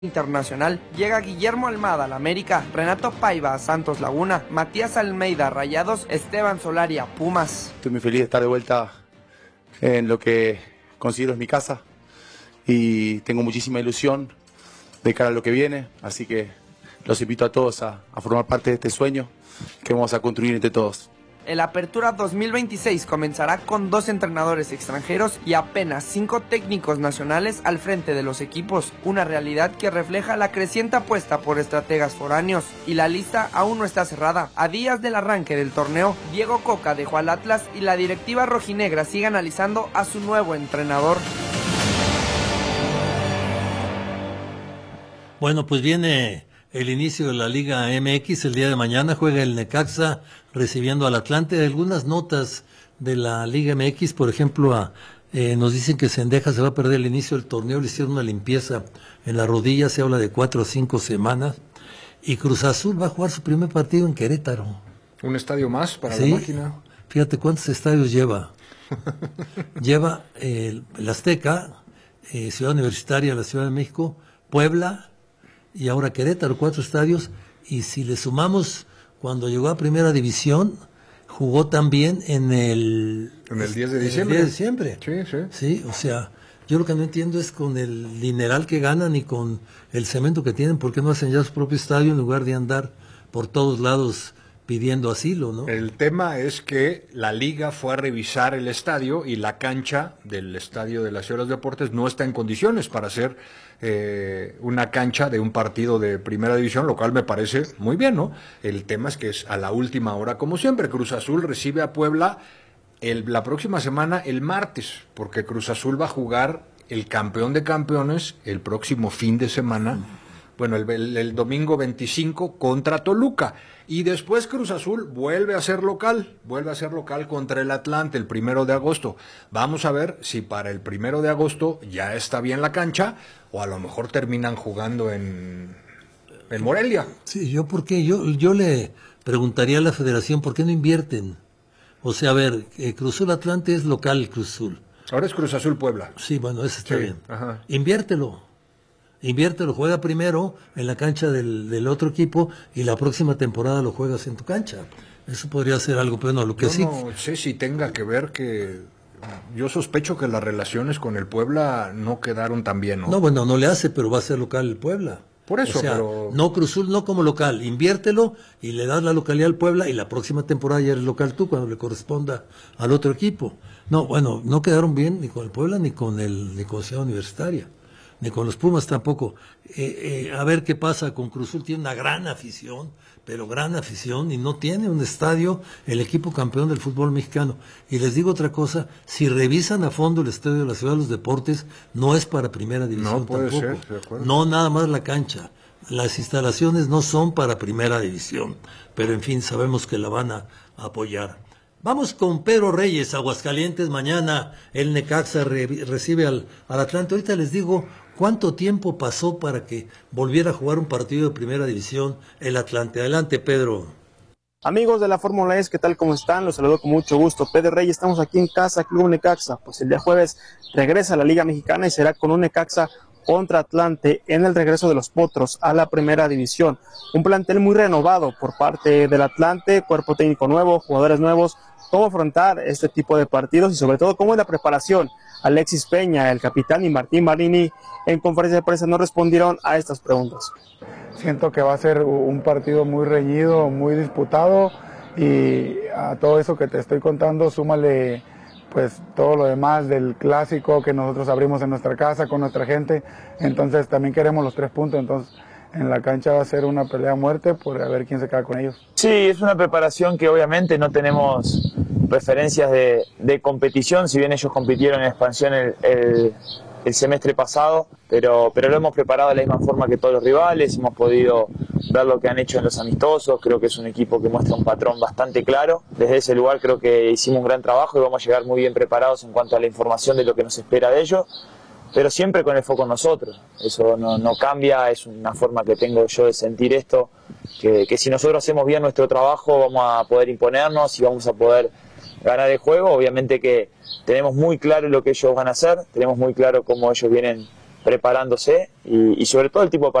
Internacional, llega Guillermo Almada al América, Renato Paiva a Santos Laguna, Matías Almeida a Rayados, Esteban Solari a Pumas. Estoy muy feliz de estar de vuelta en lo que considero es mi casa y tengo muchísima ilusión de cara a lo que viene, así que los invito a todos a formar parte de este sueño que vamos a construir entre todos. El Apertura 2026 comenzará con 2 entrenadores extranjeros y apenas 5 técnicos nacionales al frente de los equipos, una realidad que refleja la creciente apuesta por estrategas foráneos. Y la lista aún no está cerrada. A días del arranque del torneo, Diego Coca dejó al Atlas y la directiva rojinegra sigue analizando a su nuevo entrenador. Bueno, pues viene el inicio de la Liga MX. El día de mañana juega el Necaxa recibiendo al Atlante. Algunas notas de la Liga MX, por ejemplo, nos dicen que Cendejas se va a perder el inicio del torneo, le hicieron una limpieza en la rodilla, se habla de 4 o 5 semanas, y Cruz Azul va a jugar su primer partido en Querétaro. Un estadio más para ¿Sí? la máquina. Fíjate cuántos estadios lleva. Lleva el Azteca, Ciudad Universitaria, la Ciudad de México, Puebla, y ahora Querétaro, 4 estadios, y si le sumamos cuando llegó a Primera División, jugó también en el 10 de diciembre. El 10 de diciembre. Sí. Sí, o sea, yo lo que no entiendo es con el dineral que ganan y con el cemento que tienen, ¿por qué no hacen ya su propio estadio en lugar de andar por todos lados pidiendo asilo, ¿no? El tema es que la liga fue a revisar el estadio y la cancha del estadio de la Ciudad de los Deportes no está en condiciones para hacer una cancha de un partido de primera división, lo cual me parece muy bien, ¿no? El tema es que es a la última hora, como siempre. Cruz Azul recibe a Puebla la próxima semana, el martes, porque Cruz Azul va a jugar el campeón de campeones el próximo fin de semana. Bueno, el domingo 25 contra Toluca. Y después Cruz Azul vuelve a ser local contra el Atlante el 1 de agosto. Vamos a ver si para el 1 de agosto ya está bien la cancha o a lo mejor terminan jugando en Morelia. Sí, ¿por qué? Yo le preguntaría a la federación, ¿por qué no invierten? O sea, a ver, Cruz Azul Atlante es local Cruz Azul. Ahora es Cruz Azul Puebla. Sí, bueno, eso está bien. Ajá. Inviértelo, juega primero en la cancha del otro equipo y la próxima temporada lo juegas en tu cancha. Eso podría ser algo, pero no, lo que sí. No sé si tenga que ver que yo sospecho que las relaciones con el Puebla no quedaron tan bien, ¿no? No, bueno, no le hace, pero va a ser local el Puebla. Por eso, o sea, pero no Cruz Azul, no como local, inviértelo y le das la localidad al Puebla y la próxima temporada ya eres local tú cuando le corresponda al otro equipo. No, bueno, no quedaron bien ni con el Puebla ni con Ciudad Universitaria, ni con los Pumas tampoco. A ver qué pasa con Cruz Azul. Tiene una gran afición, pero gran afición, y no tiene un estadio el equipo campeón del fútbol mexicano. Y les digo otra cosa, si revisan a fondo el estadio de la Ciudad de los Deportes, no es para primera división no puede tampoco. ser, de acuerdo. No, nada más la cancha. Las instalaciones no son para primera división, pero en fin, sabemos que la van a apoyar. Vamos con Pedro Reyes, Aguascalientes. Mañana el Necaxa recibe al Atlante. Ahorita les digo cuánto tiempo pasó para que volviera a jugar un partido de primera división el Atlante. Adelante, Pedro. Amigos de la Fórmula E, ¿qué tal? ¿Cómo están? Los saludo con mucho gusto. Pedro Reyes, estamos aquí en casa, Club Necaxa. Pues el día jueves regresa a la Liga Mexicana y será con un Necaxa contra Atlante en el regreso de los Potros a la primera división. Un plantel muy renovado por parte del Atlante, cuerpo técnico nuevo, jugadores nuevos. ¿Cómo afrontar este tipo de partidos y sobre todo cómo es la preparación? Alexis Peña, el capitán, y Martín Marini en conferencia de prensa no respondieron a estas preguntas. Siento que va a ser un partido muy reñido, muy disputado, y a todo eso que te estoy contando súmale pues todo lo demás del clásico que nosotros abrimos en nuestra casa con nuestra gente. Entonces también queremos los 3 puntos, entonces en la cancha va a ser una pelea a muerte por a ver quién se queda con ellos. Sí, es una preparación que obviamente no tenemos referencias de competición, si bien ellos compitieron en expansión el semestre pasado, pero lo hemos preparado de la misma forma que todos los rivales. Hemos podido ver lo que han hecho en los amistosos. Creo que es un equipo que muestra un patrón bastante claro. Desde ese lugar creo que hicimos un gran trabajo y vamos a llegar muy bien preparados en cuanto a la información de lo que nos espera de ellos, pero siempre con el foco en nosotros. Eso no cambia, es una forma que tengo yo de sentir esto, que si nosotros hacemos bien nuestro trabajo vamos a poder imponernos y vamos a poder ganar el juego. Obviamente que tenemos muy claro lo que ellos van a hacer, tenemos muy claro cómo ellos vienen preparándose y sobre todo el tipo de